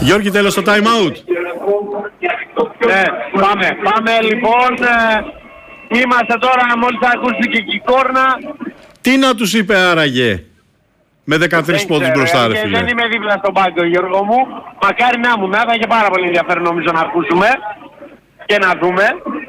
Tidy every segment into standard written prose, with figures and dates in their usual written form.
Γιώργη, τέλος το time out. Ναι, πάμε λοιπόν. Είμαστε τώρα, μόλις ακούστηκε και η κόρνα. Τι να τους είπε άραγε με 13 πόντους μπροστά, ρε φίλε. Δεν είμαι δίπλα στον πάγκο, Γιώργο μου. Μακάρι να ήμουν, θα είχε πάρα πολύ ενδιαφέρον νομίζω να ακούσουμε και να δούμε.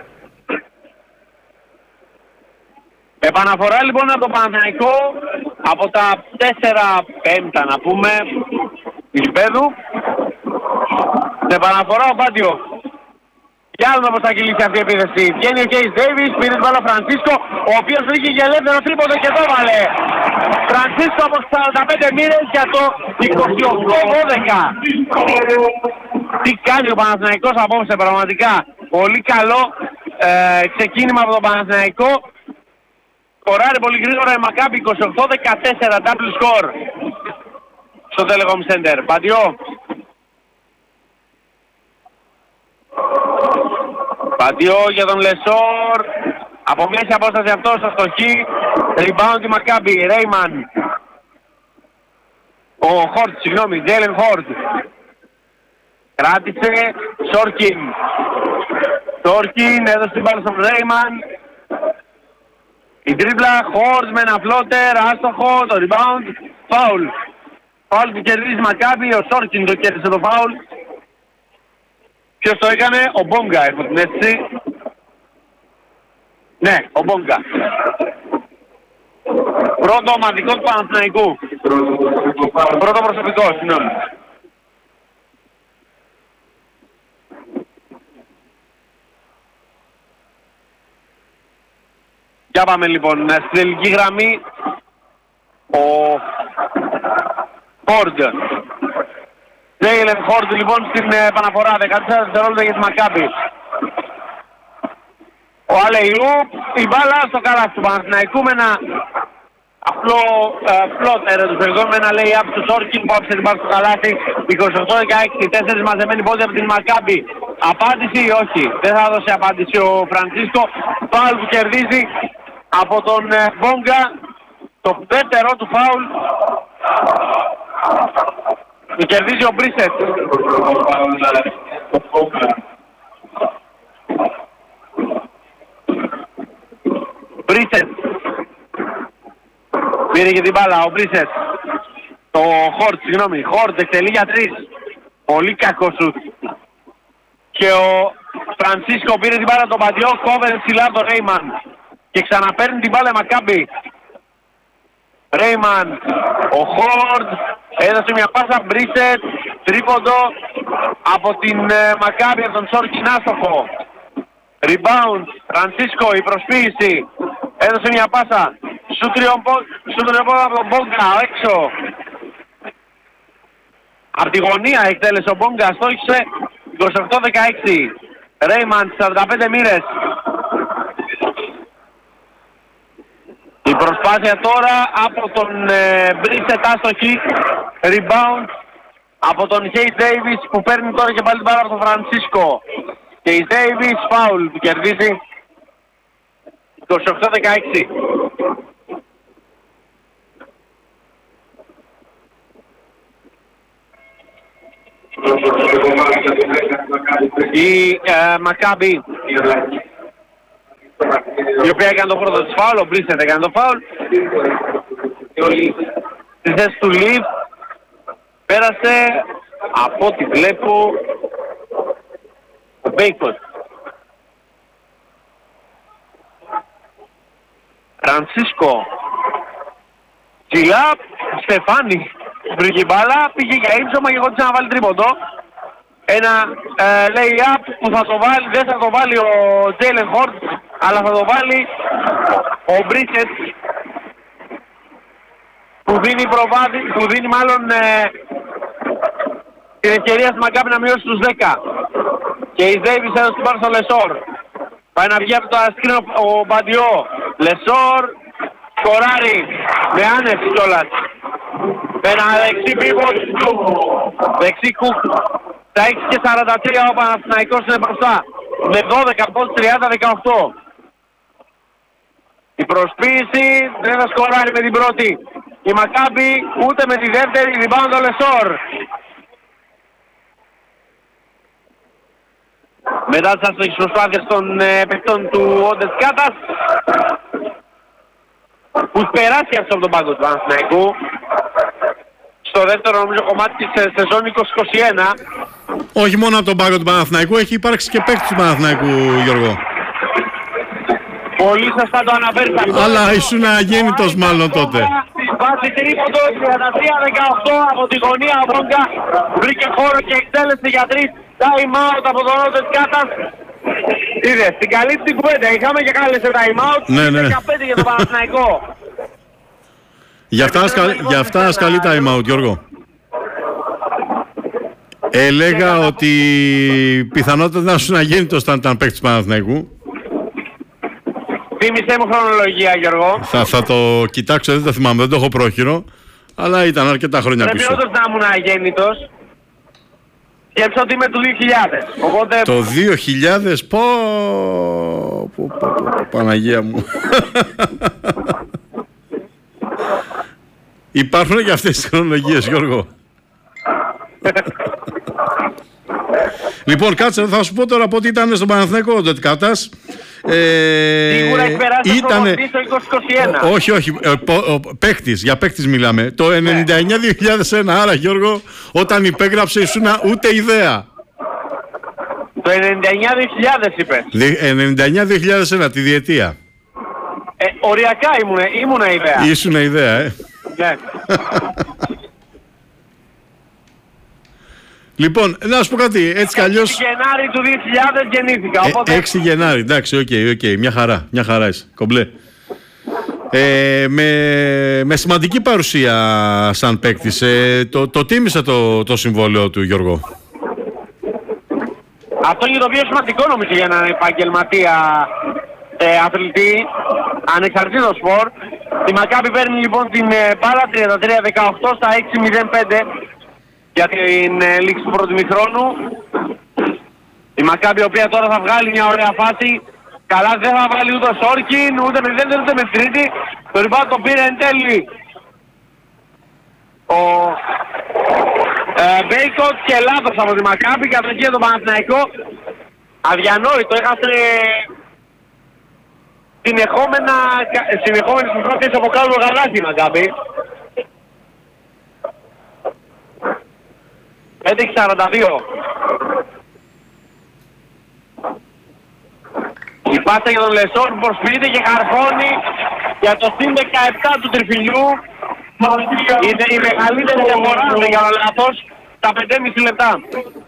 Επαναφορά λοιπόν από το Παναθηναϊκό από τα 4-5 να πούμε του γηπέδου. Σε επαναφορά ο Μπάντιο. Για άλλον όπως θα κυλήσει αυτή η επίθεση. Βγαίνει ο Κέις Ντέιβις, πήρε την μπάλα Φρανσίσκο, ο οποίος βγήκε για ελεύθερο τρίποντο και το έβαλε. Φρανσίσκο από 45 μοίρες για το 28-12. Τι κάνει ο Παναθηναϊκός απόψε πραγματικά. Πολύ καλό ξεκίνημα από τον Παναθηναϊκό. Σκοράρει πολύ γρήγορα η Μακάμπι 28-14, double score στο Telecom Center. Μπαντιό. Μπαντιό για τον Λεσόρ. Από μέση απόσταση αυτό στο στοχή. Rebound η Μακάμπι. Ρέιμαν. Ο Χόρτ, συγγνώμη. Τζέιλεν Χόρτ. Κράτησε. Σόρκιν. Σόρκιν έδωσε την μπάλα στον Ρέιμαν. Η τρίπλα, Χόρτ με ένα φλότερ, άστοχο, το rebound, φάουλ. Φάουλ που κερδίζει Μακάμπι, ο Σόρκιν το κέρδισε το φάουλ. Ποιος το έκανε, ο Μπόγκα, έχω την αίσθηση. Ναι, ο Μπόγκα. Πρώτο ομαδικό του Παναθηναϊκού. Πρώτο προσωπικό, συγγνώμη. Για πάμε λοιπόν, στην τελική γραμμή ο Χόρντ. Τζέιλεν Χόρντ λοιπόν στην επαναφορά, 14 δευτερόλεπτα για τη Μακάμπι. Ο Αλεϊούπ, η μπάλα στο καλάθι του Παναθηναϊκού με ένα απλό φλότερ του Φερδόν, με ένα lay-up του Σόρκιν που άφησε την μπάλα στο καλάθι. 28-16, 4 μαζεμένοι πόδια από την Μακάμπι. Απάντηση ή όχι, δεν θα δώσει απάντηση ο Φρανσίσκο. Φάουλ που κερδίζει από τον Μπόγκα, το δεύτερο του φάουλ που κερδίζει ο Μπρίσετ. Μπρίσετ πήρε και την μπάλα ο Μπρίσετ. Το Χόρτ, συγγνώμη, Χόρτ εκτελεί για 3. Πολύ κακό σουτ. Και ο Φρανσίσκο πήρε την μπάλα τον Μπαντιό, κόβερε ψηλά τον Ρέιμαν. Και ξαναπαίρνει την μπάλα Μακάμπι. Ρέιμαν, ο Χόρντ, έδωσε μια πάσα, Μπρίσετ, τρίποντο από την Μακάμπι, από τον Σόρκιν, άστοχο. Rebound, Φρανσίσκο, η προσποίηση, έδωσε μια πάσα, σούτριοπόδο από τον Μπόγκα, έξω. Από τη γωνία εκτέλεσε ο Μπόγκα, στόχισε 28-16. Ρέιμαν, 45 μοίρες. Η προσπάθεια τώρα από τον Μπρίσετ, άστοχη, rebound από τον Κέις Ντέιβις που παίρνει τώρα και πάλι την μπάλα από τον Φρανσίσκο. Κέις Ντέιβις, φάουλ που κερδίζει 28-16. Η Μακάμπι, η οποία έκανε το πρώτο της φάουλ, ο Μπρίσετ έκανε το φάουλ. Στη θέση του Λιβ πέρασε, από ό,τι βλέπω, ο Μπέικον. Φρανσίσκο, ψηλά, Στεφάνι βρήκε μπάλα, πήγε για ύψωμα και εγώ να βάλει τρίποντο. Ένα lay-up που θα το βάλει, δεν θα το βάλει ο Τζέιλεν Χόρτ, αλλά θα το βάλει ο Μπρίσετ, που δίνει μάλλον την ευκαιρία στη Μακάμπι να μειώσει τους 10. Και η Ντέιβις έδωσε την πάρει στο Λεσόρ. Πάει να βγει από το ασκρίνο ο Μπαντιό. Λεσόρ, σκοράρει με άνεση κιόλας. Με ένα δεξί πίποτ, δεξί κουκ. Τα 6 και 43 ο Παναθηναϊκός είναι μπροστά. Με 12 πόντους, 30-18. Η προσποίηση δεν θα σκοράρει με την πρώτη. Η Μακάμπι ούτε με τη δεύτερη, rebound ο Λεσόρ. Μετά τις αστοχές προσπάθειες των παιχτών του Όντες Κάτας, που περάσει αυτό από τον πάγκο του Παναθηναϊκού στο δεύτερο νομίζω κομμάτι της σεζόν 2021. Όχι μόνο από τον πάγκο του Παναθηναϊκού, έχει υπάρξει και παίκτης του Παναθηναϊκού, Γιώργο. Πολύ σωστά το αναφέρεις. Αλλά ήσουν αγέννητος μάλλον τότε. Βάζει τρίποντο 33-18 από τη γωνία. Ο Μπόγκα βρήκε χώρο και εκτέλεσε για 3 time out από τον Όντες Κάτας. Είδες, την καλή την κουβέντα είχαμε και κάλεσε time out. Ναι, ναι. 15 για τον Παναθηναϊκό. Γι' αυτά ασκαλεί time out, Γιώργο. Έλεγα ότι πιθανότατα να ήσουν αγέννητος όταν ήταν παίκτης του Παναθηναϊκού. Θύμισέ μου χρονολογία, Γιώργο. Θα το κοιτάξω, δεν το θυμάμαι, δεν το έχω πρόχειρο. Αλλά ήταν αρκετά χρόνια Πρέπει πίσω. όντως να ήμουν αγέννητος. Σκέψω ότι είμαι του 2000. Οπότε... Το 2000, Παναγία μου. Υπάρχουν και αυτές τις χρονολογίες, Γιώργο. Λοιπόν, κάτσε, θα σου πω τώρα από ό,τι ήταν στον Παναθηναϊκό ο Ντετκάτας. Σίγουρα έχει περάσει το προπονητή στο 2021. Όχι, παίκτης, για παίκτης μιλάμε. Το 99-2001, άρα Γιώργο, όταν υπέγραψε ήσουν ούτε ιδέα. Το 99-2000 είπε. 99-2001, τη διετία. Οριακά ήμουνα ιδέα. Ήσουν ιδέα, Ναι. Λοιπόν, να σου πω κάτι, έτσι κι αλλιώς... 6 Γενάρη του 2000 γεννήθηκα, οπότε... 6 Γενάρη, εντάξει, οκ, μια χαρά είσαι, κομπλέ. Με σημαντική παρουσία σαν παίκτης, το τίμησε το συμβόλαιο του, Γιώργο. Αυτό είναι το πιο σημαντικό νομίζω για έναν επαγγελματία αθλητή, ανεξαρτήτως σπορ. Η Μακάμπι παίρνει λοιπόν την μπάλα 33-18 στα 6-0-5 για την λήξη του πρώτου ημιχρόνου. Η Μακάμπι η οποία τώρα θα βγάλει μια ωραία φάση. Καλά δεν θα βάλει ούτε Σόρκιν, ούτε με δεύτερη ούτε με τρίτη. Το rebound το πήρε εν τέλει ο Μπέικοτ και λάθος από τη Μακάμπι, κατοχή τον Παναθηναϊκό. Αδιανόητο, έχασε συνεχόμενες προσπάθειες από κάτω το γαλάζι η Μακάμπι. 5-42. Η πάσα για τον Λεσόρ που προσποιείται και καρφώνει για το συν 17 του τριφυλιού. Είναι η μεγαλύτερη διαφορά για το λάθος στα 5,5 λεπτά.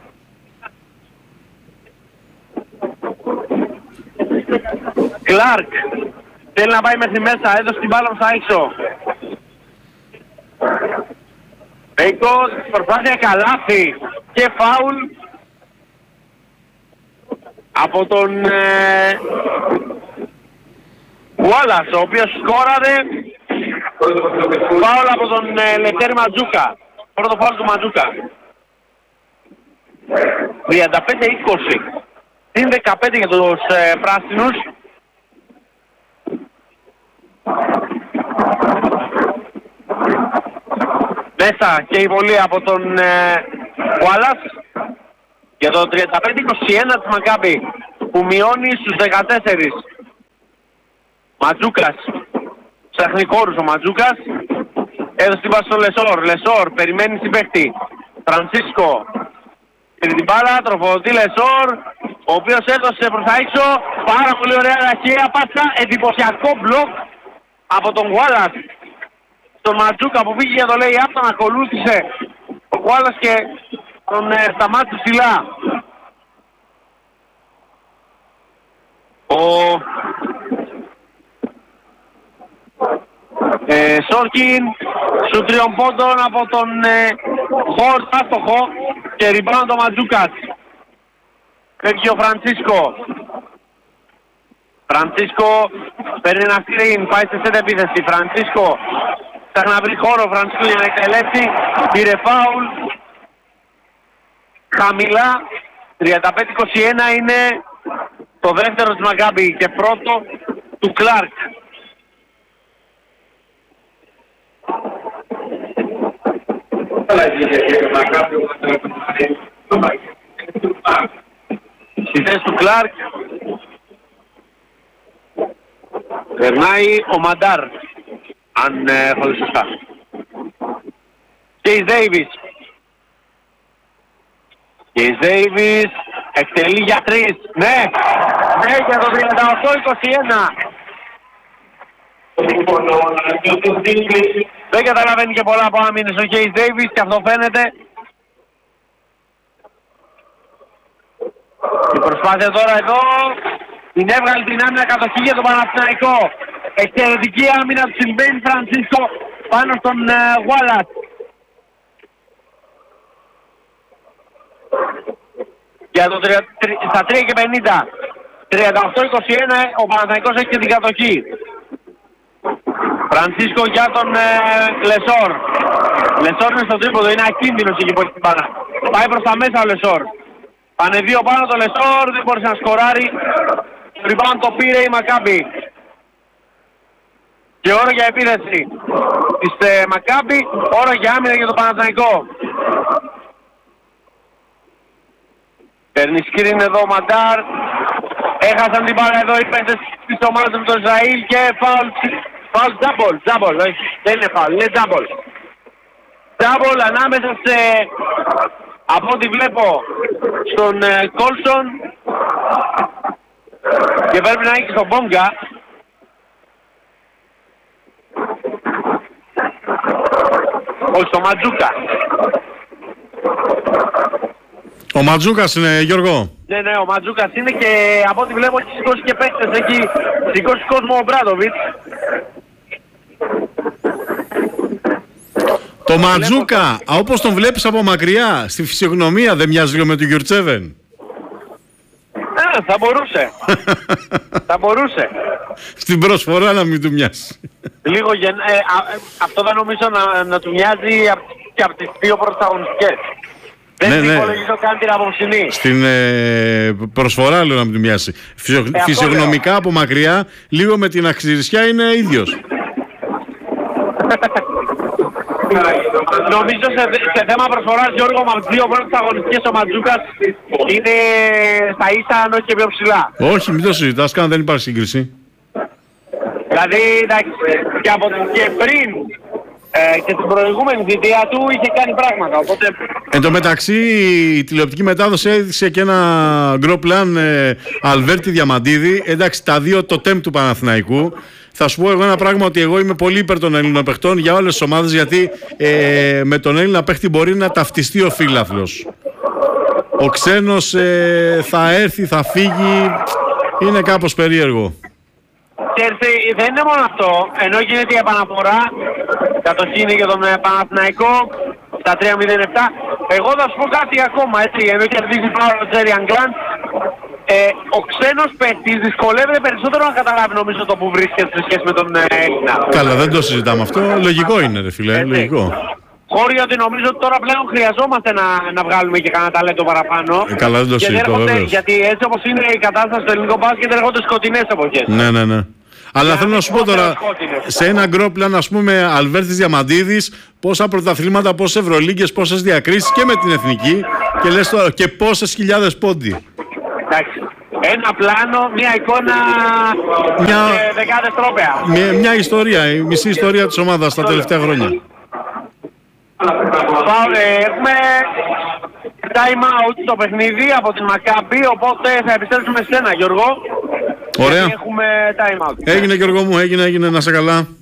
Κλάρκ θέλει να πάει μέχρι μέσα, έδωσε την μπάλα στα έξω. Μπέικοτ, προσπάθεια καλάθι και φάουλ από τον Γουάλας, ο οποίος σκόραρε. Φάουλ από τον Λευτέρη Ματζούκα. Πρώτο φάουλ του Ματζούκα. 35-20. Συν 15 για τους πράσινους. Μέσα και η βολή από τον Γουάλας. Για το 35-21 της Μακάμπι που μειώνει στους 14. Ματζούκας. Ψάχνει χώρους ο Ματζούκας. Έδωσε την πάση στο Λεσόρ. Λεσόρ περιμένει συμπαίχτη. Φρανσίσκο. Πήρε την μπάλα, τροφοδοτεί Λεσόρ, ο οποίος έδωσε προς τα έξω. Πάρα πολύ ωραία ραχαία πάσα. Εντυπωσιακό μπλοκ από τον Γουάλας. Τον Ματζούκα που πήγε για το λέει τον ακολούθησε ο Γουάλας και τον σταμάτησε ψηλά. Ο Σόρκιν σου 3 πόντων από τον Χορτ άστοχο και rebound ο Ματζούκας. Φεύγει ο Φρανσίσκο. Φρανσίσκο παίρνει ένα screen, πάει σε σετ επίθεση. Φρανσίσκο ψάχνει να βρει χώρο, Φρανσίσκο για να εκτελέσει. Πήρε φάουλ. Χαμηλά. 35-21 είναι το δεύτερο της Μακάμπι και πρώτο του Κλάρκ. Στη θέση του Κλάρκ περνάει ο Μαντάρ, αν έχω δει σωστά. Κέις Ντέιβις. Κέις Ντέιβις εκτελεί για 3. Ναι, ναι, για το 38-21. Δεν καταλαβαίνει και πολλά από άμυνες ο Κέις Ντέιβις και αυτό φαίνεται. Η προσπάθεια τώρα εδώ την έβγαλε την άμυνα κατοχή για τον Παναθηναϊκό. Εξαιρετική άμυνα του Σιλβέιν Φρανσίσκο πάνω στον Γουάλας. Για το στα 3 και 50. 38-21 ο Παναθηναϊκός έχει και την κατοχή. Φρανσίσκο για τον Λεσόρ. Λεσόρ είναι στο τρίποδο, είναι ακίνδυνος εκεί που έχει την μπάλα. Πάει προς τα μέσα ο Λεσόρ. Πάνε δύο πάνω το Λεσόρ, δεν μπορούσε να σκοράρει. Το rebound το πήρε η Μακάμπι. Και ώρα για επίθεση της Μακάμπι, ώρα για άμυνα για το Παναθηναϊκό. Παίρνει σκριν εδώ ο Μαντάρ. Έχασαν την μπάλα εδώ οι παίκτες της ομάδας του Ισραήλ και φάουλ τζάμπολ, όχι, δεν είναι φάουλ, είναι τζάμπολ. Τζάμπολ ανάμεσα σε, από ό,τι βλέπω, στον Κόλσον και πρέπει να είναι και στον Μπόγκα. Όχι, στο Ματζούκα. Ο Ματζούκας είναι, Γιώργο. Ναι, ο Ματζούκας είναι και από ό,τι βλέπω έχει σηκώσει και παίκτες, έχει σηκώσει κόσμο ο Μπράντοβιτς. Το Ματζούκα, όπως τον βλέπεις από μακριά, στη φυσιογνωμία δεν μοιάζει λίγο με τον Γιουρτσέβεν? Θα μπορούσε. Θα μπορούσε. Στην προσφορά να μην του μοιάζει. Λίγο αυτό δεν νομίζω να του μοιάζει και από τις δύο πρωταγωνιστικές. Δεν υπολογίζω καν την απόψινή. Στην προσφορά λέω να μην του μοιάζει. Φυσιογνωμικά από μακριά, λίγο με την αξιρισιά είναι ίδιος. Νομίζω σε θέμα προσφοράς, Γιώργο, με δύο πρώτες αγωνιστικές ο Ματζούκας είναι στα ίσα, αν όχι και πιο ψηλά. Όχι, μην το συζητάς, καν δεν υπάρχει σύγκριση. Δηλαδή, εντάξει, και πριν και την προηγούμενη θητεία του είχε κάνει πράγματα, οπότε... Εν τω μεταξύ η τηλεοπτική μετάδοση έδειξε και ένα γκρο πλάν Αλβέρτη Διαμαντίδη. Εντάξει, τα δύο το τέμ του Παναθηναϊκού. Θα σου πω εγώ ένα πράγμα, ότι εγώ είμαι πολύ υπέρ των Ελλήνων παιχτών για όλες τις ομάδες, γιατί με τον Έλληνα παίχτη μπορεί να ταυτιστεί ο φίλαθλος. Ο ξένος θα έρθει, θα φύγει, είναι κάπως περίεργο. Και δεν είναι μόνο αυτό, ενώ γίνεται η επαναφορά, κατοχή είναι για τον Παναθηναϊκό, στα 3-0-7. Εγώ θα σου πω κάτι ακόμα, έτσι, ενώ κερδίζει πάρα ο Τζέρι Αγγλάντ. Ο ξένος παίκτης δυσκολεύεται περισσότερο να καταλάβει, νομίζω, το που βρίσκεται σε σχέση με τον Έλληνα. Καλά, δεν το συζητάμε αυτό. Λογικό είναι, ρε φίλε. Λογικό. Χώρια ότι νομίζω ότι τώρα πλέον χρειαζόμαστε να βγάλουμε και κανένα ταλέντο παραπάνω. Καλά, δεν το συζητώ, βέβαιως. Γιατί έτσι όπως είναι η κατάσταση στο ελληνικό μπάσκετ, έρχονται σκοτεινές εποχές. Ναι. Αλλά θέλω να σου πω τώρα, σε ένα γκρο πλάν, ας πούμε, Αλβέρτης Διαμαντίδης, πόσα πρωταθλήματα, πόσες Ευρωλίγκες, πόσες διακρίσεις και με την εθνική, και λες τώρα, και πόσες χιλιάδες πόντι. Εντάξει. Ένα πλάνο, μια εικόνα και δεκάδες τρόπαια. Μια ιστορία, η μισή ιστορία της ομάδας τα τελευταία χρόνια. Έχουμε time out στο παιχνίδι από την Μακάμπι, οπότε θα επιστρέψουμε σε ένα, Γιώργο. Ωραία. Έχουμε time out. Έγινε, Γιώργο μου, έγινε, να σε καλά.